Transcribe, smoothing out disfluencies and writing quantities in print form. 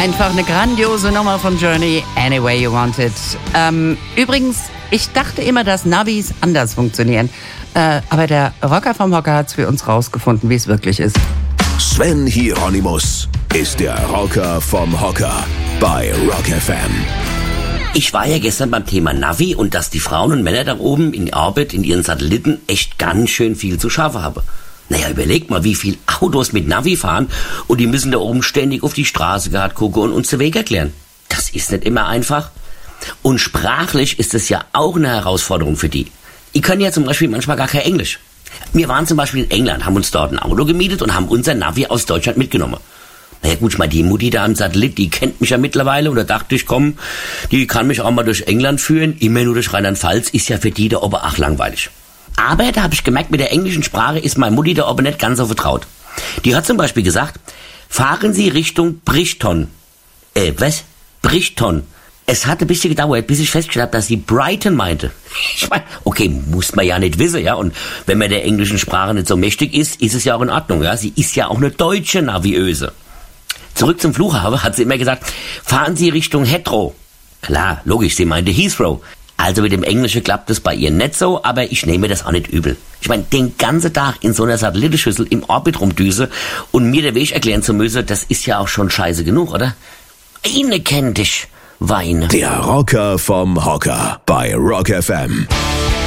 Einfach eine grandiose Nummer von Journey, Any Way You Want It. Übrigens, ich dachte immer, dass Navis anders funktionieren. Aber der Rocker vom Hocker hat's für uns rausgefunden, wie es wirklich ist. Sven Hieronymus ist der Rocker vom Hocker bei Rock FM. Ich war ja gestern beim Thema Navi und dass die Frauen und Männer da oben in Orbit in ihren Satelliten echt ganz schön viel zu schaffen haben. Naja, überlegt mal, wie viel Autos mit Navi fahren und die müssen da oben ständig auf die Straße gerade gucken und uns den Weg erklären. Das ist nicht immer einfach. Und sprachlich ist es ja auch eine Herausforderung für die. Die können ja zum Beispiel manchmal gar kein Englisch. Wir waren zum Beispiel in England, haben uns dort ein Auto gemietet und haben unser Navi aus Deutschland mitgenommen. Naja gut, ich meine, die Mutti da am Satellit, die kennt mich ja mittlerweile und da dachte ich, komm, die kann mich auch mal durch England führen, immer nur durch Rheinland-Pfalz, ist ja für die da oben auch langweilig. Aber da habe ich gemerkt, mit der englischen Sprache ist meine Mutti da oben nicht ganz so vertraut. Die hat zum Beispiel gesagt, fahren Sie Richtung Brighton. Was? Brighton. Es hat ein bisschen gedauert, bis ich festgestellt habe, dass sie Brighton meinte. Ich meine, okay, muss man ja nicht wissen, ja. Und wenn man der englischen Sprache nicht so mächtig ist, ist es ja auch in Ordnung, ja. Sie ist ja auch eine deutsche Naviöse. Zurück zum Flughafen hat sie immer gesagt, fahren Sie Richtung Heathrow. Klar, logisch, sie meinte Heathrow. Also mit dem Englischen klappt es bei ihr nicht so, aber ich nehme das auch nicht übel. Ich meine, den ganzen Tag in so einer Satellitenschüssel im Orbit rumdüse und mir den Weg erklären zu müssen, das ist ja auch schon scheiße genug, oder? Eine kennt dich, Weine. Der Rocker vom Hocker bei Rock FM.